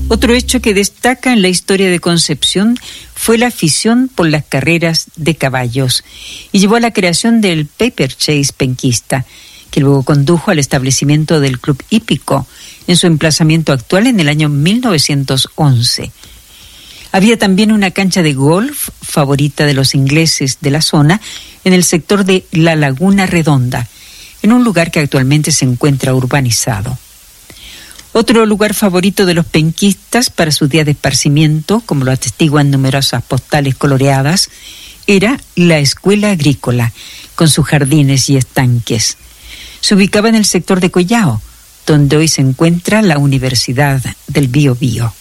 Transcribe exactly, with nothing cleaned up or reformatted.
Otro hecho que destaca en la historia de Concepción fue la afición por las carreras de caballos y llevó a la creación del Paper Chase penquista, que luego condujo al establecimiento del Club Hípico en su emplazamiento actual en el año mil novecientos once. Había también una cancha de golf favorita de los ingleses de la zona en el sector de la Laguna Redonda, en un lugar que actualmente se encuentra urbanizado. Otro lugar favorito de los penquistas para sus días de esparcimiento, como lo atestiguan numerosas postales coloreadas, era la escuela agrícola, con sus jardines y estanques. Se ubicaba en el sector de Collao, donde hoy se encuentra la Universidad del Biobío.